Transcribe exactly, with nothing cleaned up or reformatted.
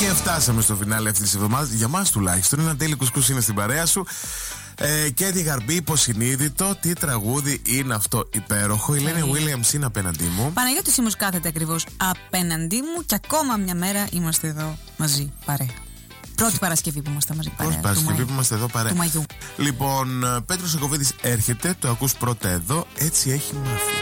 Και φτάσαμε στο φινάλε αυτή τη εβδομάδα. Για μας τουλάχιστον. Ένα τέλειο κουσκούς είναι στην παρέα σου. Ε, και τη Γαρμπή, υποσυνείδητο. Τι τραγούδι είναι αυτό υπέροχο. Η Λένε Williams είναι απέναντί μου. Παναγιώτης Σίμος κάθεται ακριβώς απέναντί μου. Και ακόμα μια μέρα είμαστε εδώ μαζί παρέα. Πρώτη Παρασκευή που είμαστε μαζί παρέα. Πρώτη Παρασκευή που είμαστε εδώ παρέα. Του Μαγιού. Λοιπόν, Πέτρος Ιακωβίδης έρχεται. Το ακούς πρώτα εδώ. Έτσι έχει μάθει.